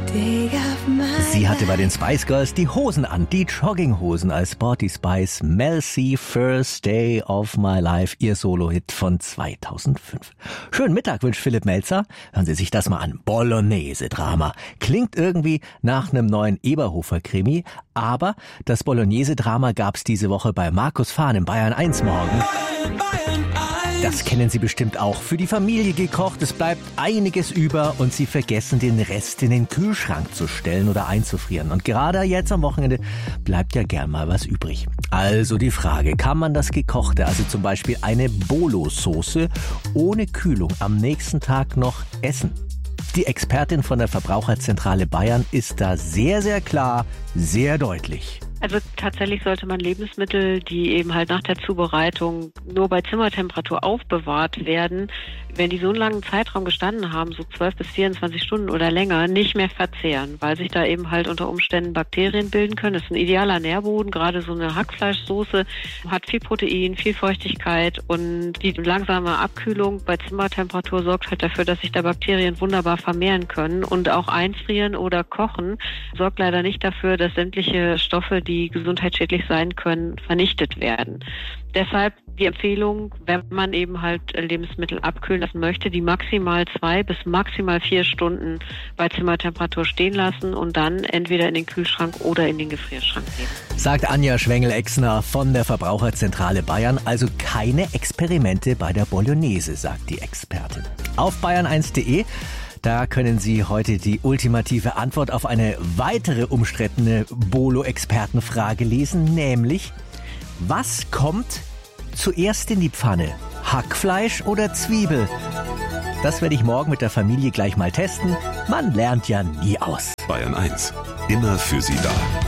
Sie hatte bei den Spice Girls die Hosen an, die Jogginghosen, als Sporty Spice Mel C First Day of My Life, ihr Solo-Hit von 2005. Schönen Mittag wünscht Philipp Melzer. Hören Sie sich das mal an. Bolognese-Drama. Klingt irgendwie nach einem neuen Eberhofer-Krimi, aber das Bolognese-Drama gab's diese Woche bei Markus Fahn im Bayern 1 Morgen. Das kennen Sie bestimmt auch. Für die Familie gekocht, es bleibt einiges über und Sie vergessen, den Rest in den Kühlschrank zu stellen oder einzufrieren. Und gerade jetzt am Wochenende bleibt ja gern mal was übrig. Also die Frage, kann man das Gekochte, also zum Beispiel eine Bolo-Soße, ohne Kühlung am nächsten Tag noch essen? Die Expertin von der Verbraucherzentrale Bayern ist da sehr, sehr klar, sehr deutlich. Also tatsächlich sollte man Lebensmittel, die eben halt nach der Zubereitung nur bei Zimmertemperatur aufbewahrt werden, wenn die so einen langen Zeitraum gestanden haben, so 12 bis 24 Stunden oder länger, nicht mehr verzehren, weil sich da eben halt unter Umständen Bakterien bilden können. Das ist ein idealer Nährboden, gerade so eine Hackfleischsoße hat viel Protein, viel Feuchtigkeit und die langsame Abkühlung bei Zimmertemperatur sorgt halt dafür, dass sich da Bakterien wunderbar vermehren können, und auch einfrieren oder kochen sorgt leider nicht dafür, dass sämtliche Stoffe, die gesundheitsschädlich sein können, vernichtet werden. Deshalb die Empfehlung, wenn man eben halt Lebensmittel abkühlen lassen möchte, die maximal 2 bis maximal 4 Stunden bei Zimmertemperatur stehen lassen und dann entweder in den Kühlschrank oder in den Gefrierschrank nehmen. Sagt Anja Schwengel-Exner von der Verbraucherzentrale Bayern. Also keine Experimente bei der Bolognese, sagt die Expertin. Auf bayern1.de da können Sie heute die ultimative Antwort auf eine weitere umstrittene Bolo-Expertenfrage lesen, nämlich: Was kommt zuerst in die Pfanne? Hackfleisch oder Zwiebel? Das werde ich morgen mit der Familie gleich mal testen. Man lernt ja nie aus. Bayern 1, immer für Sie da.